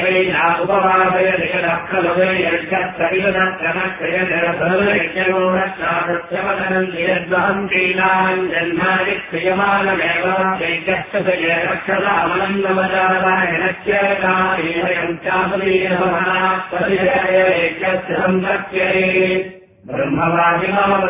वैना उपवादय निकटः खलु वै यज्ञस्तविदनक्रमक्षयजरसर्वयज्ञोरस्नादस्यवदनम् यद्वहम् क्रीणाम् जन्मादि क्रियमाणमेव यज्ञस्य रक्षसामनन्दमदारायणस्य कार्यम् चापदीयभवना यज्ञस्य सम्पत्यै ब्रह्मवादिनः